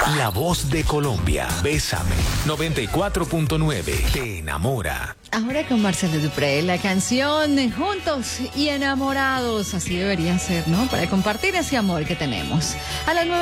La voz de Colombia. Bésame. 94.9. Te enamora. Ahora con Marcelo Dupré, la canción Juntos y Enamorados. Así debería ser, ¿no? Para compartir ese amor que tenemos. A las 9.